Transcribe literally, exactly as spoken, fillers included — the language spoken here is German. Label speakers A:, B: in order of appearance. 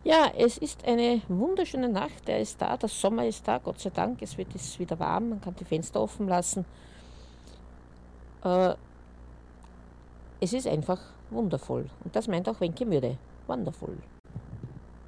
A: Ja, es ist eine wunderschöne Nacht. Der ist da, der Sommer ist da, Gott sei Dank. Es wird ist wieder warm, man kann die Fenster offen lassen. Äh, es ist einfach wundervoll. Und das meint auch Wenke Mürde. Wonderful.